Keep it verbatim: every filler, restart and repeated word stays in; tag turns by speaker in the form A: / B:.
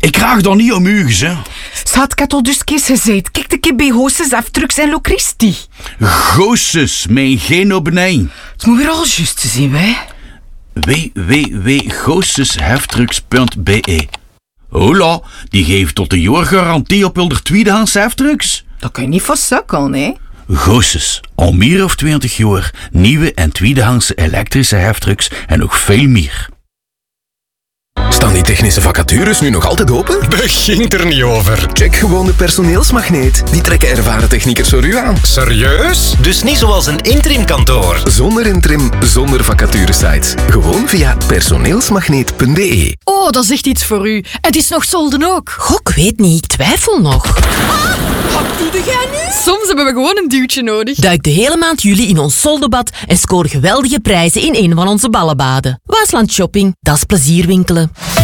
A: Ik krijg dan niet om uges, hè.
B: Schat, ik had al dus kees gezegd. Kijk de kip bij Goossens, Aftrucks en Locristi.
A: Goossens, mijn geen op nee.
B: Het moet weer al juist te zien, hè.
A: w w w punt goossensheftrucks punt b e. Hola, die geeft tot een jaar garantie op hun tweedehands heftrucks.
B: Dat kan je niet voor sukkelen, hè.
A: Goossens, al meer of twintig jaar, nieuwe en tweedehandse elektrische heftrucks en nog veel meer.
C: Staan die technische vacatures nu nog altijd open?
D: Begint er niet over.
C: Check gewoon de personeelsmagneet. Die trekken ervaren techniekers voor u aan.
D: Serieus? Dus niet zoals een interimkantoor.
C: Zonder interim, zonder vacaturesites. Gewoon via personeelsmagneet punt b e.
E: Oh, dat is echt iets voor u. Het is nog solden ook.
F: Goh, ik weet niet, ik twijfel nog.
E: Wat doe jij nu? Soms hebben we gewoon een duwtje nodig.
F: Duik de hele maand juli in ons soldebad en scoor geweldige prijzen in een van onze ballenbaden. Waasland Shopping, dat is plezierwinkelen.